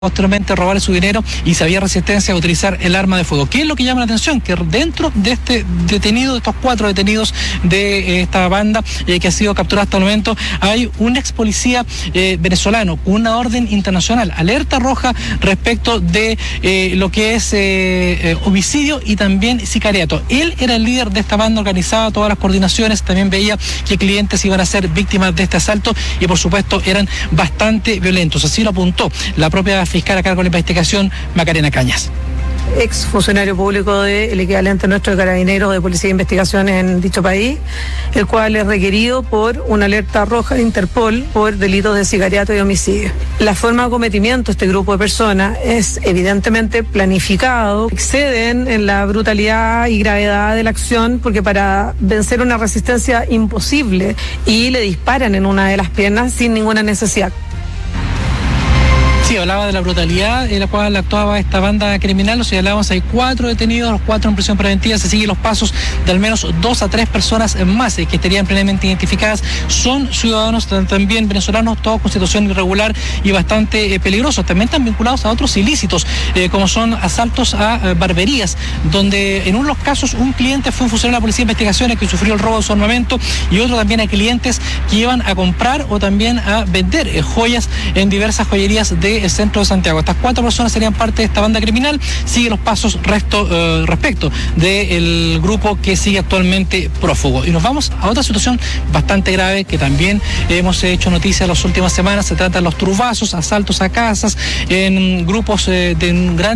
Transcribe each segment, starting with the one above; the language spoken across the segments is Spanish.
posteriormente robarle su dinero y si había resistencia a utilizar el arma de fuego. ¿Qué es lo que llama la atención? Que dentro de este detenido, de estos 4 detenidos de esta banda que ha sido capturada hasta el momento, hay un ex policía venezolano con una orden internacional, alerta roja respecto de lo que es homicidio y también sicariato. Él era el líder de esta banda, organizaba todas las coordinaciones, también veía que clientes iban a ser víctimas de este asalto y por supuesto eran bastante violentos. Así lo apuntó la propia fiscal a cargo de la investigación, Macarena Cañas. Ex funcionario público del equivalente nuestro de Carabineros de Policía de Investigación en dicho país, el cual es requerido por una alerta roja de Interpol por delitos de sicariato y homicidio. La forma de acometimiento de este grupo de personas es evidentemente planificado, exceden en la brutalidad y gravedad de la acción porque para vencer una resistencia imposible y le disparan en una de las piernas sin ninguna necesidad. Sí, hablaba de la brutalidad en la cual actuaba esta banda criminal. O sea, hablábamos, hay 4 detenidos, los 4 en prisión preventiva. Se siguen los pasos de al menos 2 a 3 personas más que estarían plenamente identificadas. Son ciudadanos también venezolanos, todos con situación irregular y bastante peligrosos. También están vinculados a otros ilícitos, como son asaltos a barberías, donde en uno de los casos un cliente fue un funcionario de la Policía de Investigaciones que sufrió el robo de su armamento y otro también a clientes que iban a comprar o también a vender joyas en diversas joyerías del centro de Santiago. Estas 4 personas serían parte de esta banda criminal. Sigue los pasos respecto del grupo que sigue actualmente prófugo. Y nos vamos a otra situación bastante grave que también hemos hecho noticia en las últimas semanas. Se trata de los turbazos, asaltos a casas en grupos de un gran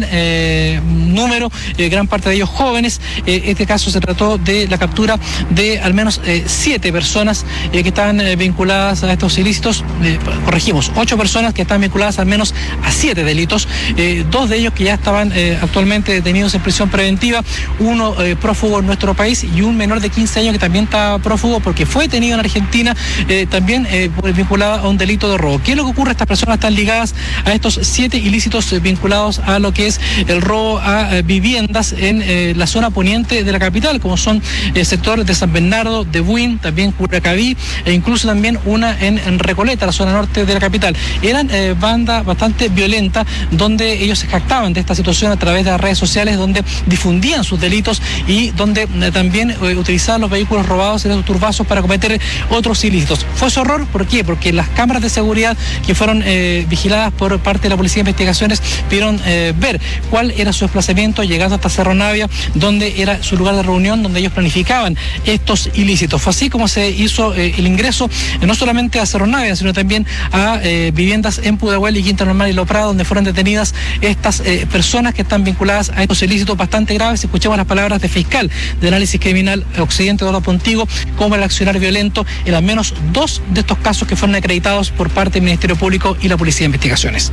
número, gran parte de ellos jóvenes. Este caso se trató de la captura de al menos 7 personas que están vinculadas a estos ilícitos. Corregimos, 8 personas que están vinculadas al menos a 7 delitos, 2 de ellos que ya estaban actualmente detenidos en prisión preventiva, uno prófugo en nuestro país y un menor de 15 años que también está prófugo porque fue detenido en Argentina, también vinculado a un delito de robo. ¿Qué es lo que ocurre? Estas personas están ligadas a estos 7 ilícitos vinculados a lo que es el robo a viviendas en la zona poniente de la capital, como son el sector de San Bernardo, de Buin, también Curacaví e incluso también una en Recoleta, la zona norte de la capital. Eran bandas bastante violenta, donde ellos se jactaban de esta situación a través de las redes sociales, donde difundían sus delitos y donde también utilizaban los vehículos robados en esos turbazos para cometer otros ilícitos. ¿Fue su error? ¿Por qué? Porque las cámaras de seguridad que fueron vigiladas por parte de la Policía de Investigaciones pudieron ver cuál era su desplazamiento llegando hasta Cerro Navia, donde era su lugar de reunión, donde ellos planificaban estos ilícitos. Fue así como se hizo el ingreso no solamente a Cerro Navia, sino también a viviendas en Pudahuel y Quinta Normal y Lo Prado, donde fueron detenidas estas personas que están vinculadas a estos ilícitos bastante graves. Escuchemos las palabras del fiscal de análisis criminal Occidente, Eduardo Pontigo, como el accionar violento en al menos 2 de estos casos que fueron acreditados por parte del Ministerio Público y la Policía de Investigaciones.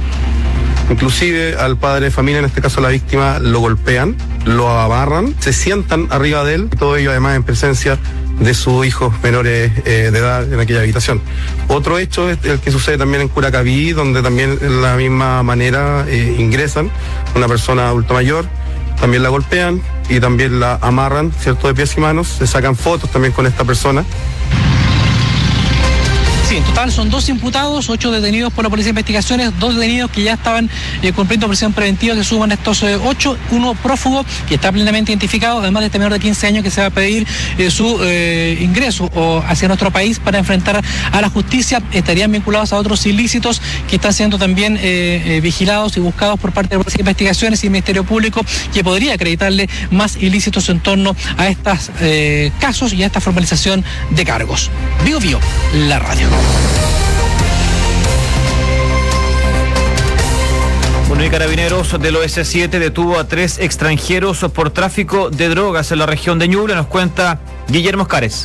Inclusive al padre de familia, en este caso la víctima, lo golpean, lo amarran, se sientan arriba de él, todo ello además en presencia de sus hijos menores de edad en aquella habitación. Otro hecho es el que sucede también en Curacaví, donde también de la misma manera ingresan una persona adulta mayor, también la golpean y también la amarran, ¿cierto?, de pies y manos, se sacan fotos también con esta persona. Sí, en total son 2 imputados, 8 detenidos por la Policía de Investigaciones, 2 detenidos que ya estaban cumpliendo prisión preventiva, que suman estos 8, uno prófugo que está plenamente identificado, además de este menor de 15 años que se va a pedir su ingreso hacia nuestro país para enfrentar a la justicia. Estarían vinculados a otros ilícitos que están siendo también vigilados y buscados por parte de la Policía de Investigaciones y el Ministerio Público, que podría acreditarle más ilícitos en torno a estos casos y a esta formalización de cargos. Bio, la radio. Bueno, y Carabineros del OS7 detuvo a 3 extranjeros por tráfico de drogas en la región de Ñuble. Nos cuenta Guillermo Oscares.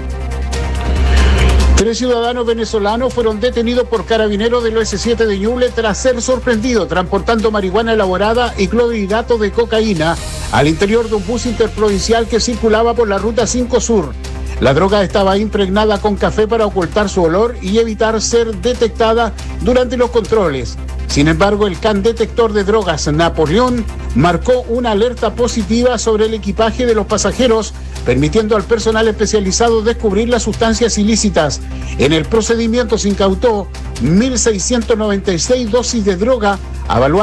3 ciudadanos venezolanos fueron detenidos por Carabineros del OS7 de Ñuble tras ser sorprendidos transportando marihuana elaborada y clorhidrato de cocaína al interior de un bus interprovincial que circulaba por la Ruta 5 Sur. La droga estaba impregnada con café para ocultar su olor y evitar ser detectada durante los controles. Sin embargo, el can detector de drogas Napoleón marcó una alerta positiva sobre el equipaje de los pasajeros permitiendo al personal especializado descubrir las sustancias ilícitas. En el procedimiento se incautó 1.696 dosis de droga, evaluadas